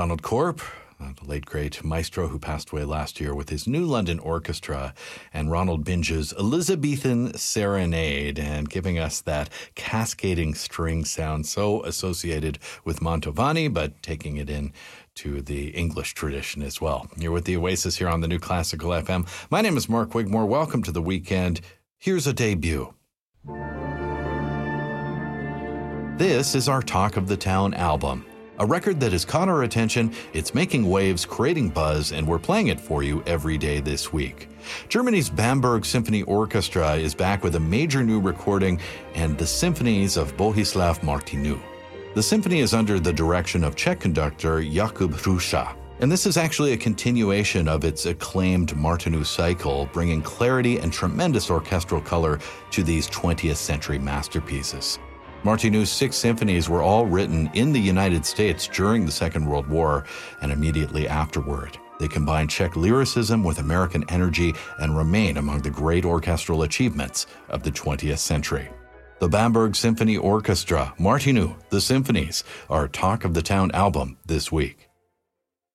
Ronald Corp, the late great maestro who passed away last year with his New London Orchestra, and Ronald Binge's Elizabethan Serenade, and giving us that cascading string sound so associated with Mantovani, but taking it in to the English tradition as well. You're with the Oasis here on the New Classical FM. My name is Mark Wigmore. Welcome to the weekend. Here's a debut. This is our Talk of the Town album, a record that has caught our attention. It's making waves, creating buzz, and we're playing it for you every day this week. Germany's Bamberg Symphony Orchestra is back with a major new recording and the symphonies of Bohuslav Martinu. The symphony is under the direction of Czech conductor Jakub Hruša, and this is actually a continuation of its acclaimed Martinu cycle, bringing clarity and tremendous orchestral color to these 20th century masterpieces. Martinu's 6 symphonies were all written in the United States during the Second World War and immediately afterward. They combine Czech lyricism with American energy and remain among the great orchestral achievements of the 20th century. The Bamberg Symphony Orchestra, Martinu, the Symphonies, our Talk of the Town album this week.